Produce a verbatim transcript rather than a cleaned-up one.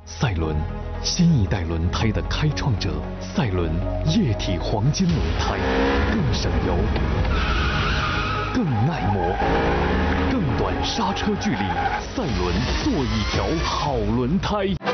赛伦，新一代轮胎的开创者。赛伦液体黄金轮胎，更省油，更耐磨，更短刹车距离。赛伦做一条好轮胎。